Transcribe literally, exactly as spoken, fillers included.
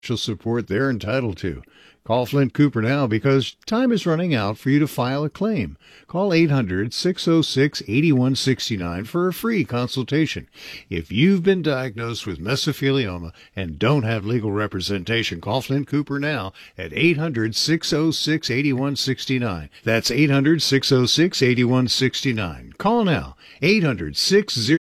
support they're entitled to. Call Flint Cooper now because time is running out for you to file a claim. Call eight hundred, six oh six, eight one six nine for a free consultation. If you've been diagnosed with mesothelioma and don't have legal representation, call Flint Cooper now at eight hundred, six oh six, eight one six nine. That's eight hundred, six oh six, eight one six nine. Call now. eight hundred, six